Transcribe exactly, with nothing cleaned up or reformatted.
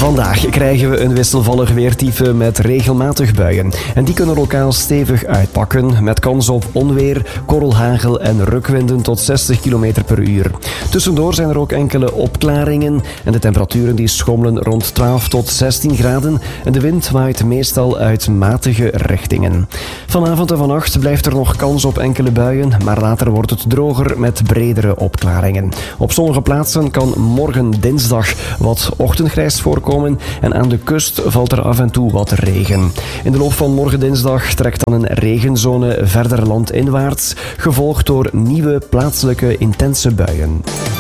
Vandaag krijgen we een wisselvallig weertype met regelmatig buien. En die kunnen lokaal stevig uitpakken met kans op onweer, korrelhagel en rukwinden tot zestig kilometer per uur. Tussendoor zijn er ook enkele opklaringen en de temperaturen die schommelen rond twaalf tot zestien graden en de wind waait meestal uit matige richtingen. Vanavond en vannacht blijft er nog kans op enkele buien, maar later wordt het droger met bredere opklaringen. Op sommige plaatsen kan morgen dinsdag wat ochtendgrijs voorkomen en aan de kust valt er af en toe wat regen. In de loop van morgen dinsdag trekt dan een regenzone verder landinwaarts, gevolgd door nieuwe plaatselijke intense buien.